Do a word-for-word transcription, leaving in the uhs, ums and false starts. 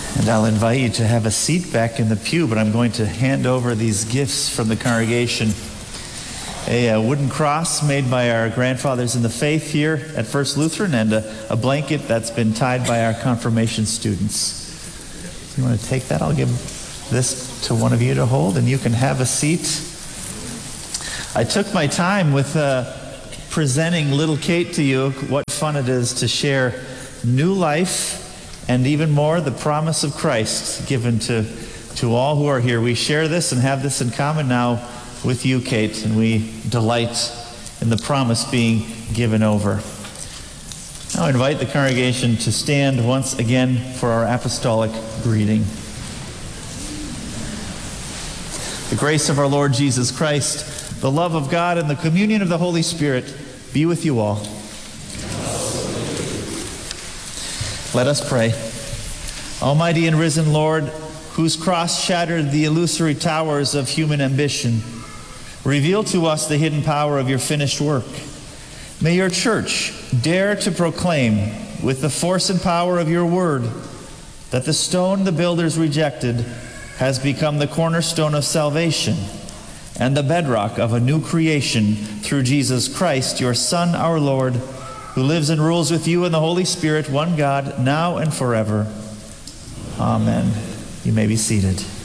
And I'll invite you to have a seat back in the pew, but I'm going to hand over these gifts from the congregation. A, a wooden cross made by our grandfathers in the faith here at First Lutheran, and a, a blanket that's been tied by our confirmation students. You want to take that? I'll give this to one of you to hold, and you can have a seat. I took my time with uh, presenting little Kate to you. What fun it is to share new life and even more the promise of Christ given to, to all who are here. We share this and have this in common now with you, Kate, and we delight in the promise being given over. Now I invite the congregation to stand once again for our apostolic greeting. The grace of our Lord Jesus Christ, the love of God, and the communion of the Holy Spirit be with you all. Let us pray. Almighty and risen Lord, whose cross shattered the illusory towers of human ambition, reveal to us the hidden power of your finished work. May your church dare to proclaim with the force and power of your word that the stone the builders rejected has become the cornerstone of salvation and the bedrock of a new creation through Jesus Christ, your Son, our Lord, who lives and rules with you in the Holy Spirit, one God, now and forever. Amen. You may be seated.